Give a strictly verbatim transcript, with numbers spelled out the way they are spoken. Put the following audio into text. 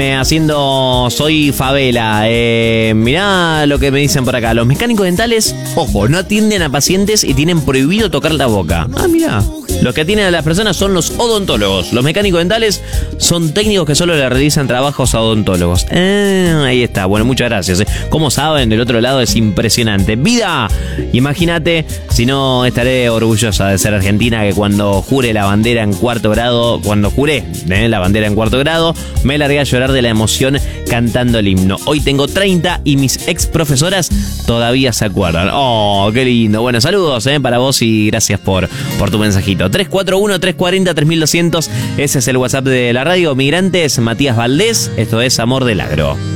Eh, haciendo Soy Favela. Eh, mirá lo que me dicen por acá. Los mecánicos dentales, ojo, no atienden a pacientes y tienen prohibido tocar la boca. Ah, mirá. Los que atienden a las personas son los odontólogos. Los mecánicos dentales son técnicos que solo le realizan trabajos a odontólogos. Eh, ahí está. Bueno, muchas gracias. Eh. Como saben, del otro lado es impresionante. Vida, imagínate, si no estaré orgullosa de ser argentina, que cuando jure la bandera en cuarto grado, cuando juré eh, la bandera en cuarto grado, me largué a llorar de la emoción cantando el himno. Hoy tengo treinta y mis ex profesoras todavía se acuerdan. Oh, qué lindo. Bueno, saludos eh, para vos y gracias por, por tu mensajito. tres cuatro uno, tres cuatro cero, tres mil doscientos. Ese es el WhatsApp de la radio. Migrantes, Matías Valdés. Esto es Amor del Agro.